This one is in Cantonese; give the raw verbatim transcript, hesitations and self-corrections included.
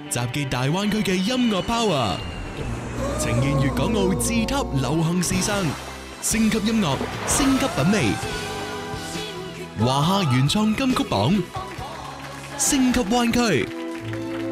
集結大灣區嘅音樂 power，呈現粵港澳自級流行時尚，升級音樂，升級品味，華夏原創金曲榜，升級灣區。